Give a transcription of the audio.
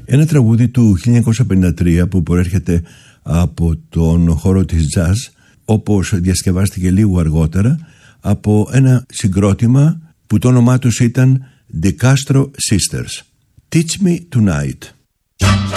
Ένα τραγούδι του 1953 που προέρχεται από τον χώρο της jazz, όπως διασκευάστηκε λίγο αργότερα από ένα συγκρότημα που το όνομά τους ήταν The Castro Sisters. Teach Me Tonight.